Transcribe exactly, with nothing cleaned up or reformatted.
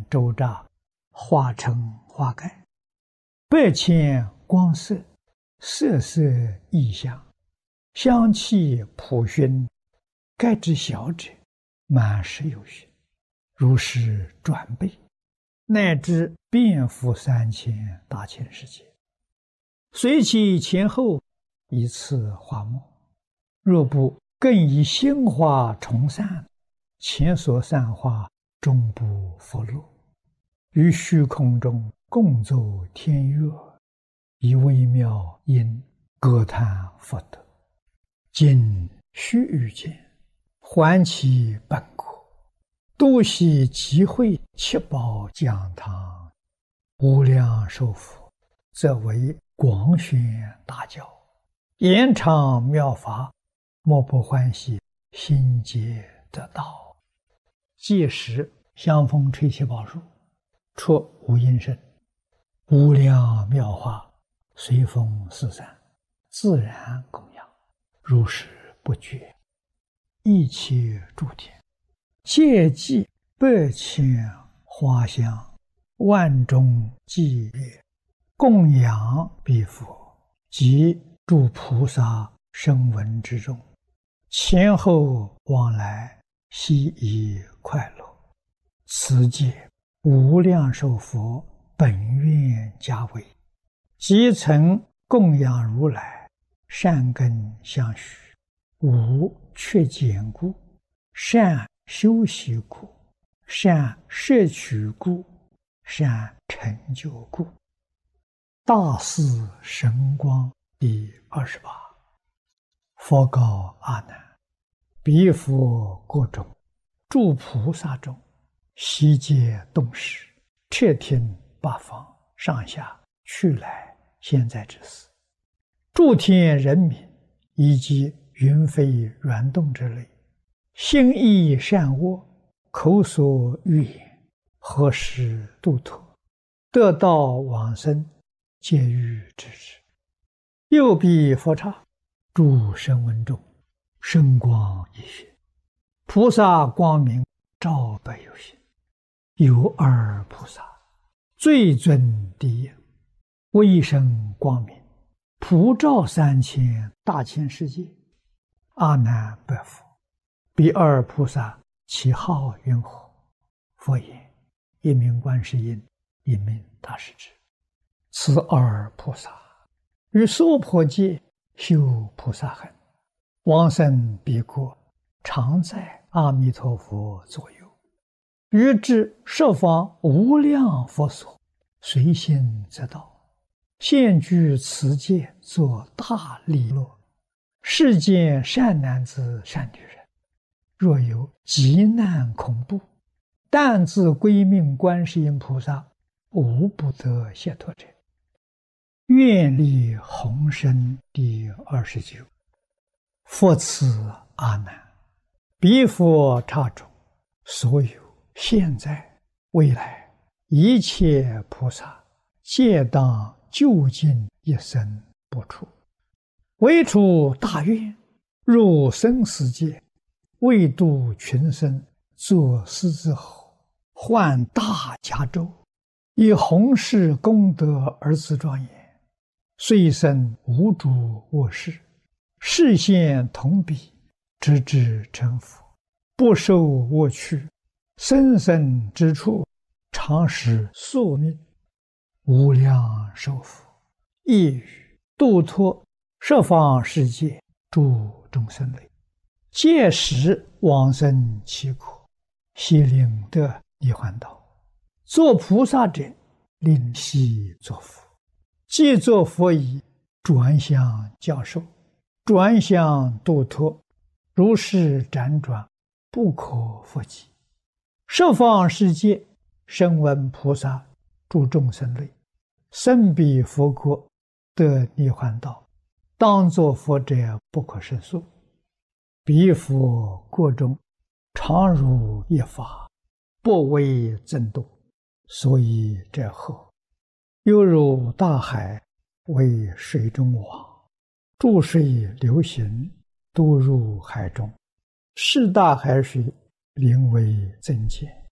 周匝，化成花盖，百千光色，色色异香，香气普熏，盖之小者，满室有余，如是转倍，乃至遍覆三千大千世界。随其前后，一次花没。若不更以心花重散，前所散花终不复落。于虚空中共奏天乐，以微妙音歌叹佛德。今须臾间，还其本国，度悉集会七宝讲堂，无量寿佛，则为广宣大教，延长妙法，莫不欢喜，心皆得道。届时香风吹七宝树，出无音声，无量妙法随风四散，自然供养，如是不绝。一切诸天皆祭百千花香，万众伎乐，供养彼佛及诸菩萨声闻之中，前后往来，悉以快乐。此界无量寿佛本愿家为，即曾供养如来，善根相续，无缺减故，善修习故，善摄取故，善成就故。大士神光第二十八。佛告阿难：彼佛国中，诸菩萨中，悉皆动识，彻听八方上下去来现在之事，诸天人民以及云飞软动之类，心意善恶，口所欲言，何时度脱，得道往生，皆欲知之。又彼佛刹，诸声闻中，声光一现，菩萨光明照百有心。有二菩萨，最尊第一，威声光明，普照三千大千世界。阿难白佛：彼二菩萨其号云何？佛言：一名观世音，一名大势至。此二菩萨于娑婆界修菩萨行，往生彼国，常在阿弥陀佛左右，于至十方无量佛所，随心则到，现居此界，作大利乐。世间善男子善女人，若有急难恐怖，但自归命观世音菩萨，无不得解脱者。愿力宏深第二十九。佛此阿难：彼佛刹中，所有现在未来一切菩萨，皆当究竟一生不出，唯出大愿，入生死界，为度群生，作狮子吼，唤大迦州，以弘誓功德而自庄严。虽生无诸恶事，示现同彼，直至成佛，不受恶趣，生生之处，常使宿命。无量寿佛亦语度脱十方世界诸众生类，届时往生其国，悉令得涅槃道。作菩萨者，令悉作佛。既作佛已，转向教授，转向度脱，如是辗转，不可复计。十方世界声闻菩萨诸众生类，生彼佛国，得涅槃道，当作佛者不可胜数。彼佛国中，常如一法，不为增度，所以者何？犹如大海为水中网，注水流行，都入海中，是大海水，名为增减。